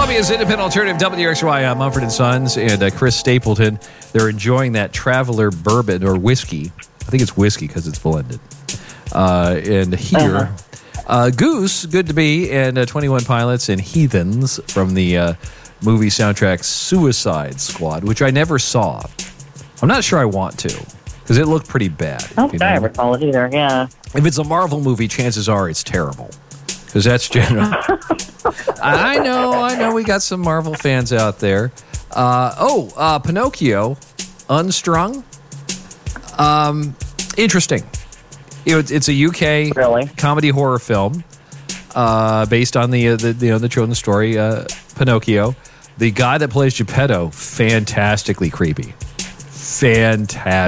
Columbia's independent alternative WXY, Mumford and Sons, and Chris Stapleton. They're enjoying that Traveler bourbon or whiskey. I think it's whiskey because it's blended. And here, Goose, Good to Be, and 21 Pilots and Heathens from the movie soundtrack Suicide Squad, which I never saw. I'm not sure I want to because it looked pretty bad. I don't think I ever saw it either, yeah. If it's a Marvel movie, chances are it's terrible. Because that's general. I know. We got some Marvel fans out there. Pinocchio, Unstrung. Interesting. It's a UK comedy horror film based on the children's story Pinocchio. The guy that plays Geppetto, fantastically creepy. And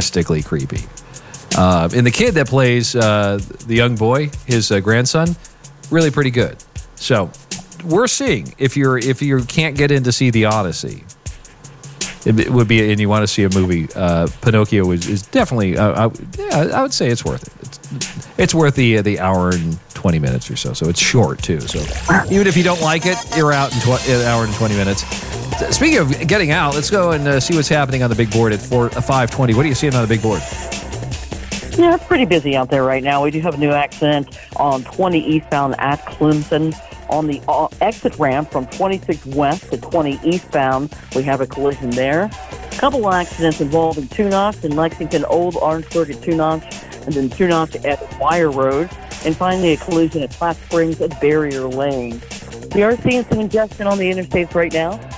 the kid that plays the young boy, his grandson, really pretty good. So we're seeing if you can't get in to see the Odyssey, it would be, and you want to see a movie, Pinocchio is definitely. I would say it's worth it. It's worth the hour and 20 minutes or so. So it's short too. So even if you don't like it, you're out in an hour and 20 minutes. Speaking of getting out, let's go and see what's happening on the big board at 5:20. What are you seeing on the big board? Yeah, it's pretty busy out there right now. We do have a new accident on 20 eastbound at Clemson. On the exit ramp from 26 west to 20 eastbound, we have a collision there. A couple of accidents involving Tunox in Lexington, Old Orangeburg at Tunox, and then Tunox at Wire Road. And finally, a collision at Flat Springs at Barrier Lane. We are seeing some congestion on the interstates right now.